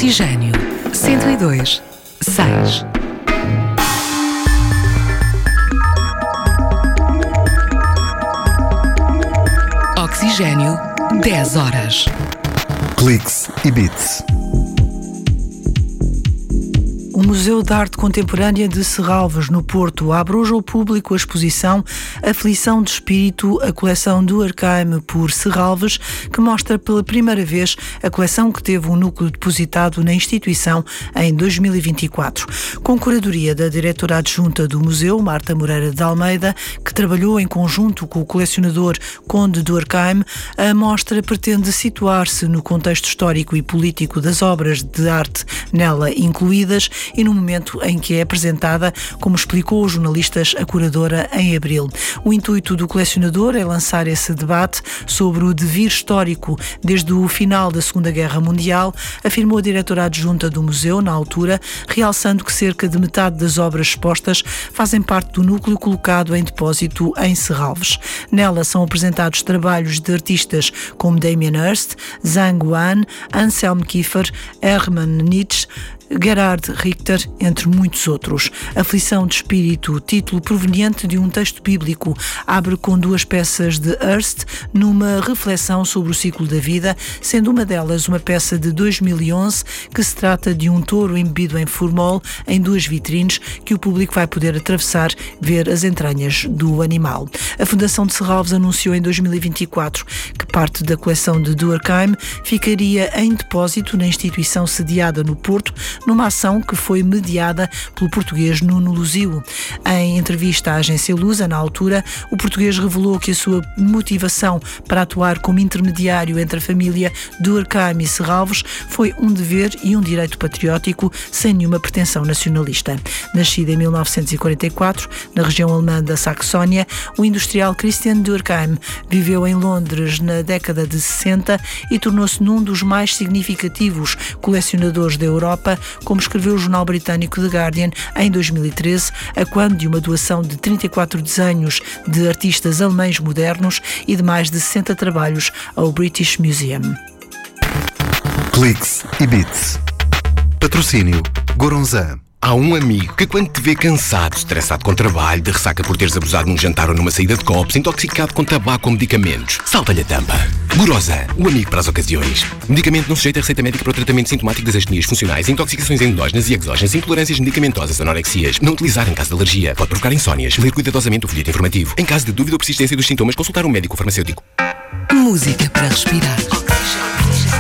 Oxigênio 102.6. Oxigênio 10 horas. Cliques e Bits. O Museu de Arte Contemporânea de Serralves, no Porto, abre hoje ao público a exposição Aflição de Espírito, a coleção do Durkheim por Serralves, que mostra pela primeira vez a coleção que teve um núcleo depositado na instituição em 2024. Com curadoria da diretora adjunta do museu, Marta Moreira de Almeida, que trabalhou em conjunto com o colecionador Conde Durkheim, a mostra pretende situar-se no contexto histórico e político das obras de arte nela incluídas e no momento em que é apresentada, como explicou os jornalistas a curadora em abril. O intuito do colecionador é lançar esse debate sobre o devir histórico desde o final da Segunda Guerra Mundial, afirmou a diretora adjunta do museu na altura, realçando que cerca de metade das obras expostas fazem parte do núcleo colocado em depósito em Serralves. Nela são apresentados trabalhos de artistas como Damien Hirst, Zhang Guan, Anselm Kiefer, Hermann Nietzsche, Gerhard Richter, entre muitos outros. Aflição de Espírito, título proveniente de um texto bíblico, abre com duas peças de Hirst numa reflexão sobre o ciclo da vida, sendo uma delas uma peça de 2011 que se trata de um touro embebido em formol em duas vitrines que o público vai poder atravessar, ver as entranhas do animal. A Fundação de Serralves anunciou em 2024 que parte da coleção de Durkheim ficaria em depósito na instituição sediada no Porto, numa ação que foi mediada pelo português Nuno Luzio. Em entrevista à agência Lusa, na altura, o português revelou que a sua motivação para atuar como intermediário entre a família Durkheim e Serralves foi um dever e um direito patriótico, sem nenhuma pretensão nacionalista. Nascido em 1944, na região alemã da Saxónia, o industrial Christian Durkheim viveu em Londres na década de 60 e tornou-se num dos mais significativos colecionadores da Europa, como escreveu o jornal britânico The Guardian em 2013, a quando de uma doação de 34 desenhos de artistas alemães modernos e de mais de 60 trabalhos ao British Museum. Cliques e Bits. Patrocínio Goronzan. Há um amigo que quando te vê cansado, estressado com trabalho, de ressaca por teres abusado num jantar ou numa saída de copos, intoxicado com tabaco ou medicamentos, salta-lhe a tampa. Gorosan, o amigo para as ocasiões. Medicamento não sujeito a receita médica para o tratamento sintomático das astenias funcionais, intoxicações endógenas e exógenas, intolerâncias medicamentosas, anorexias. Não utilizar em caso de alergia. Pode provocar insónias. Ler cuidadosamente o folheto informativo. Em caso de dúvida ou persistência dos sintomas, consultar um médico farmacêutico. Música para respirar.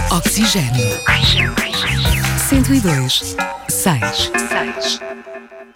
Oxigênio 102.6.